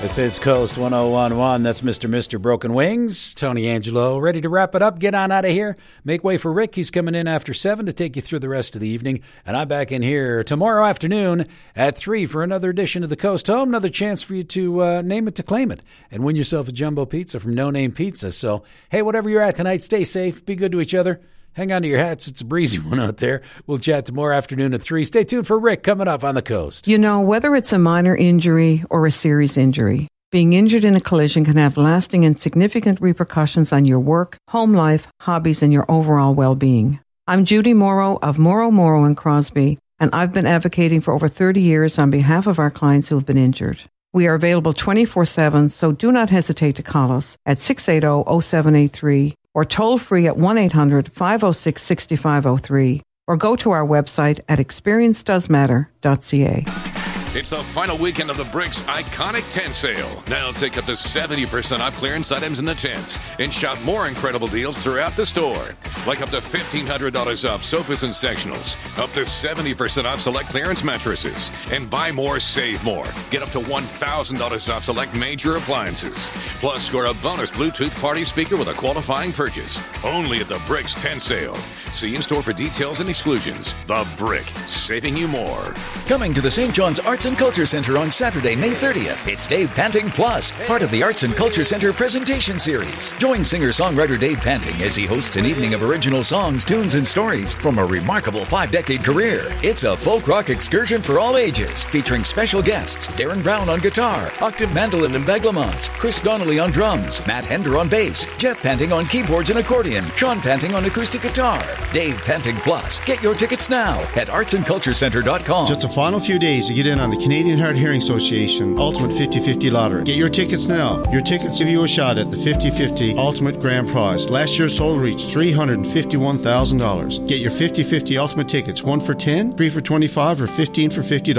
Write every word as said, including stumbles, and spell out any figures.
This is Coast one oh one point one. That's Mister Mister Broken Wings. Tony Angelo, ready to wrap it up. Get on out of here. Make way for Rick. He's coming in after seven to take you through the rest of the evening. And I'm back in here tomorrow afternoon at three for another edition of the Coast Home. Another chance for you to uh, name it to claim it and win yourself a jumbo pizza from No Name Pizza. So, hey, whatever you're at tonight, stay safe. Be good to each other. Hang on to your hats. It's a breezy one out there. We'll chat tomorrow afternoon at three. Stay tuned for Rick coming up on the Coast. You know, whether it's a minor injury or a serious injury, being injured in a collision can have lasting and significant repercussions on your work, home life, hobbies, and your overall well-being. I'm Judy Morrow of Morrow, Morrow and Crosby, and I've been advocating for over thirty years on behalf of our clients who have been injured. We are available twenty-four seven, so do not hesitate to call us at six eight zero, zero seven eight three or toll free at one eight hundred, five oh six, six five oh three or go to our website at experience does matter dot c a. It's the final weekend of the Bricks Iconic Tent Sale. Now take up to seventy percent off clearance items in the tents and shop more incredible deals throughout the store. Like up to fifteen hundred dollars off sofas and sectionals, up to seventy percent off select clearance mattresses, and buy more, save more. Get up to one thousand dollars off select major appliances. Plus, score a bonus Bluetooth party speaker with a qualifying purchase. Only at the Bricks Tent Sale. See in-store for details and exclusions. The Brick, saving you more. Coming to the Saint John's Arts and Culture Center on Saturday, May thirtieth. It's Dave Panting Plus, part of the Arts and Culture Center presentation series. Join singer-songwriter Dave Panting as he hosts an evening of original songs, tunes, and stories from a remarkable five-decade career. It's a folk rock excursion for all ages, featuring special guests Darren Brown on guitar, octave mandolin and beglamons, Chris Donnelly on drums, Matt Hender on bass, Jeff Panting on keyboards and accordion, Sean Panting on acoustic guitar. Dave Panting Plus. Get your tickets now at arts and culture center dot com. Just a final few days to get in on the Canadian Hard Hearing Association Ultimate fifty fifty Lottery. Get your tickets now. Your tickets give you a shot at the fifty fifty Ultimate Grand Prize. Last year's total reached three hundred fifty-one thousand dollars. Get your fifty fifty Ultimate tickets, one for ten, three for twenty-five, or fifteen for fifty dollars.